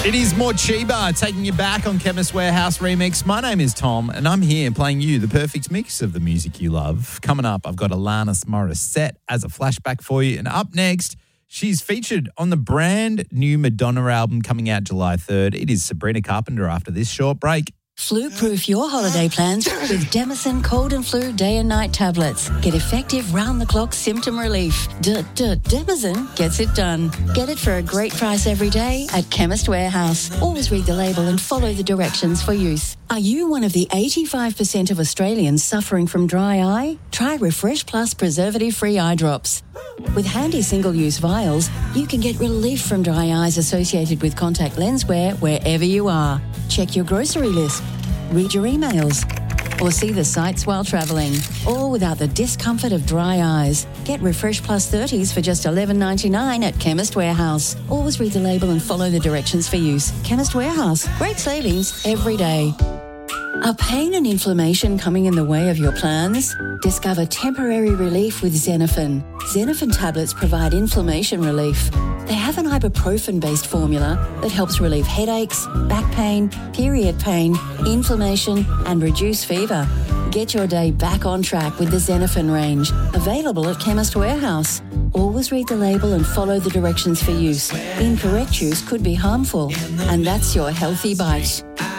It is Morcheeba taking you back on Chemist Warehouse Remix. My name is Tom, and I'm here playing you the perfect mix of the music you love. Coming up, I've got Alanis Morissette as a flashback for you. And up next, she's featured on the brand new Madonna album coming out July 3rd. It is Sabrina Carpenter after this short break. Flu-proof your holiday plans with Demison Cold and Flu Day and Night tablets. Get effective round-the-clock symptom relief. Demison gets it done. Get it for a great price every day at Chemist Warehouse. Always read the label and follow the directions for use. Are you one of the 85% of Australians suffering from dry eye? Try Refresh Plus preservative-free eye drops. With handy single-use vials, you can get relief from dry eyes associated with contact lens wear wherever you are. Check your grocery list, read your emails, or see the sights while travelling, all without the discomfort of dry eyes. Get Refresh Plus 30s for just $11.99 at Chemist Warehouse. Always read the label and follow the directions for use. Chemist Warehouse. Great savings every day. Are pain and inflammation coming in the way of your plans? Discover temporary relief with Xenophen. Xenophen tablets provide inflammation relief. They have an ibuprofen-based formula that helps relieve headaches, back pain, period pain, inflammation, and reduce fever. Get your day back on track with the Xenophen range, available at Chemist Warehouse. Always read the label and follow the directions for use. Incorrect use could be harmful, and that's your healthy bite.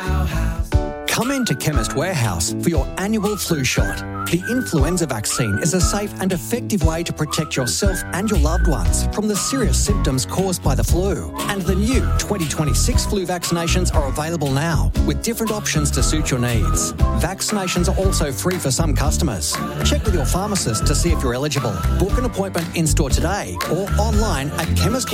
Come into Chemist Warehouse for your annual flu shot. The influenza vaccine is a safe and effective way to protect yourself and your loved ones from the serious symptoms caused by the flu. And the new 2026 flu vaccinations are available now with different options to suit your needs. Vaccinations are also free for some customers. Check with your pharmacist to see if you're eligible. Book an appointment in-store today or online at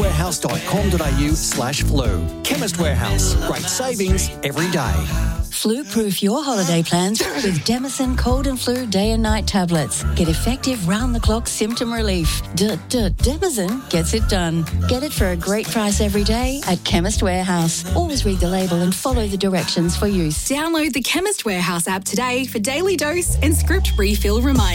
chemistwarehouse.com.au/flu. Chemist Warehouse. Great savings every day. Flu-proof your holiday plans with Demison Cold and Flu Day and Night tablets. Get effective round-the-clock symptom relief. Demison gets it done. Get it for a great price every day at Chemist Warehouse. Always read the label and follow the directions for use. Download the Chemist Warehouse app today for daily dose and script refill reminders.